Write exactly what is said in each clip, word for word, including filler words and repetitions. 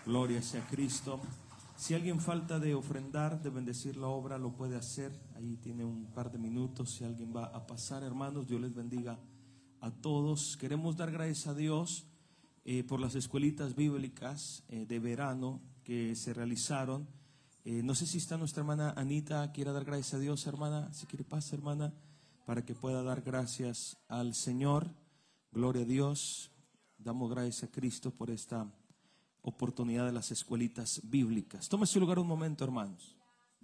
Gloria sea Cristo. Si alguien falta de ofrendar, de bendecir la obra, lo puede hacer. Ahí tiene un par de minutos. Si alguien va a pasar, hermanos, Dios les bendiga a todos. Queremos dar gracias a Dios eh, por las escuelitas bíblicas eh, de verano que se realizaron. Eh, no sé si está nuestra hermana Anita, quiera dar gracias a Dios, hermana. Si quiere pasar, hermana, para que pueda dar gracias al Señor. Gloria a Dios. Damos gracias a Cristo por esta oportunidad de las escuelitas bíblicas. Tome su lugar un momento, hermanos.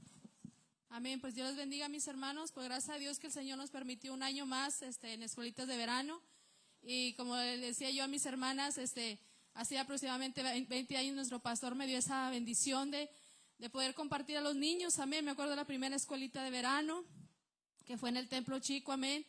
Amén, pues Dios les bendiga a mis hermanos, pues gracias a Dios que el Señor nos permitió un año más este, en escuelitas de verano. Y como les decía yo a mis hermanas, este, hace aproximadamente veinte años nuestro pastor me dio esa bendición de, de poder compartir a los niños, amén. Me acuerdo de la primera escuelita de verano, que fue en el Templo Chico, amén.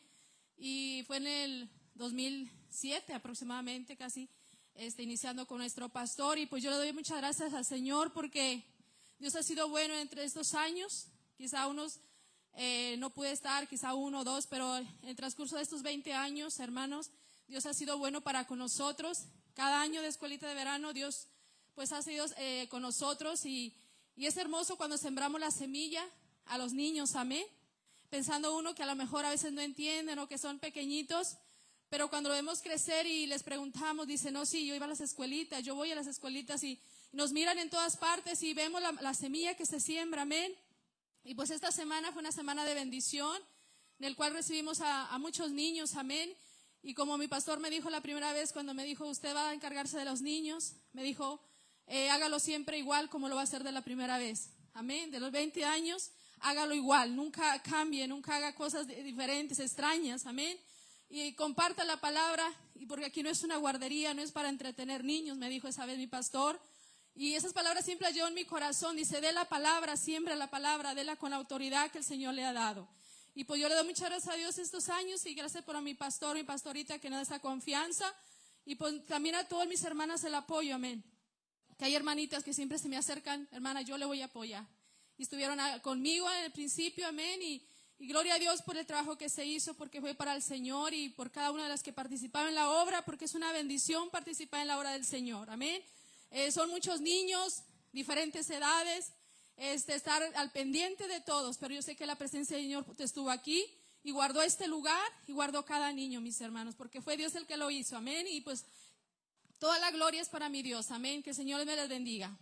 Y fue en el dos mil siete aproximadamente, casi. Este, iniciando con nuestro pastor, y pues yo le doy muchas gracias al Señor porque Dios ha sido bueno entre estos años. Quizá unos eh, no pude estar, quizá uno o dos, pero en el transcurso de estos veinte años, hermanos, Dios ha sido bueno para con nosotros. Cada año de escuelita de verano Dios pues ha sido eh, con nosotros, y, y es hermoso cuando sembramos la semilla a los niños, amén, pensando uno que a lo mejor a veces no entienden o que son pequeñitos. Pero cuando lo vemos crecer y les preguntamos, dicen, no, sí, yo iba a las escuelitas, yo voy a las escuelitas, y nos miran en todas partes y vemos la, la semilla que se siembra, amén. Y pues esta semana fue una semana de bendición, en el cual recibimos a, a muchos niños, amén. Y como mi pastor me dijo la primera vez cuando me dijo, usted va a encargarse de los niños, me dijo, eh, hágalo siempre igual como lo va a hacer de la primera vez, amén. De los veinte años, hágalo igual, nunca cambie, nunca haga cosas diferentes, extrañas, amén. Y comparta la palabra, y porque aquí no es una guardería, no es para entretener niños, me dijo esa vez mi pastor. Y esas palabras siempre las llevo en mi corazón. Dice, dé la palabra, siembra la palabra, déla con la autoridad que el Señor le ha dado. Y pues yo le doy muchas gracias a Dios estos años, y gracias por a mi pastor, mi pastorita, que nos da esa confianza. Y pues también a todas mis hermanas el apoyo, amén. Que hay hermanitas que siempre se me acercan, hermana, yo le voy a apoyar. Y estuvieron a, conmigo en el principio, amén, y Y gloria a Dios por el trabajo que se hizo, porque fue para el Señor, y por cada una de las que participaban en la obra, porque es una bendición participar en la obra del Señor, amén. Eh, son muchos niños, diferentes edades, este, estar al pendiente de todos, pero yo sé que la presencia del Señor estuvo aquí y guardó este lugar y guardó cada niño, mis hermanos, porque fue Dios el que lo hizo, amén. Y pues toda la gloria es para mi Dios, amén. Que el Señor me les bendiga.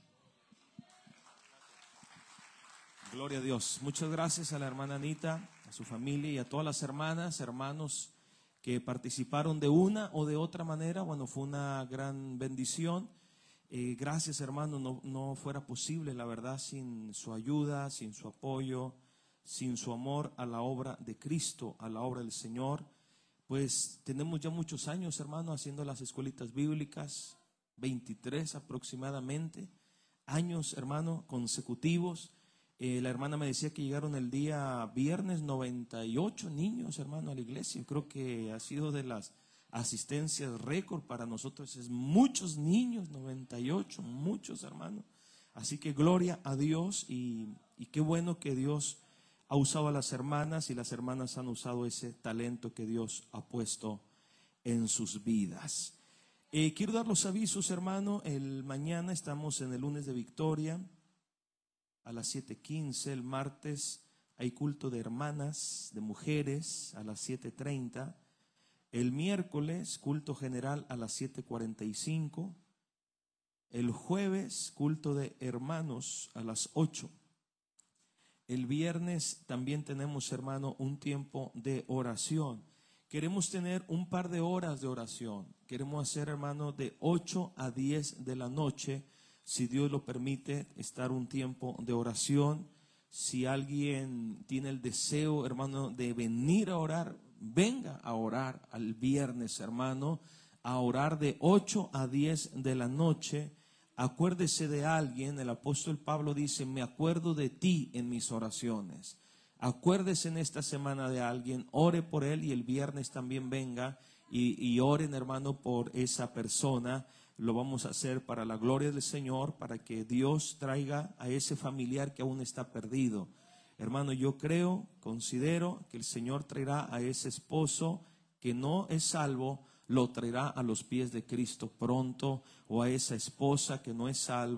Gloria a Dios. Muchas gracias a la hermana Anita, a su familia y a todas las hermanas, hermanos que participaron de una o de otra manera. Bueno, fue una gran bendición. Eh, gracias, hermanos. No, no fuera posible, la verdad, sin su ayuda, sin su apoyo, sin su amor a la obra de Cristo, a la obra del Señor. Pues tenemos ya muchos años, hermanos, haciendo las escuelitas bíblicas, veintitrés aproximadamente, años, hermano, consecutivos. Eh, la hermana me decía que llegaron el día viernes noventa y ocho niños, hermano, a la iglesia. Creo que ha sido de las asistencias récord para nosotros. Es muchos niños, noventa y ocho, muchos, hermano. Así que gloria a Dios, y, y qué bueno que Dios ha usado a las hermanas, y las hermanas han usado ese talento que Dios ha puesto en sus vidas. Eh, quiero dar los avisos, hermano. El mañana estamos en el lunes de Victoria a las siete quince. El martes hay culto de hermanas, de mujeres, a las siete treinta. El miércoles culto general a las siete cuarenta y cinco. El jueves culto de hermanos a las ocho. El viernes también tenemos, hermano, un tiempo de oración. Queremos tener un par de horas de oración. Queremos hacer, hermano, de ocho a diez de la noche. Si Dios lo permite, estar un tiempo de oración. Si alguien tiene el deseo, hermano, de venir a orar, venga a orar al viernes, hermano, a orar de ocho a diez de la noche. Acuérdese de alguien. El apóstol Pablo dice, me acuerdo de ti en mis oraciones. Acuérdese en esta semana de alguien, ore por él, y el viernes también venga y, y oren, hermano, por esa persona. Lo vamos a hacer para la gloria del Señor, para que Dios traiga a ese familiar que aún está perdido. Hermano, yo creo, considero que el Señor traerá a ese esposo que no es salvo, lo traerá a los pies de Cristo pronto, o a esa esposa que no es salva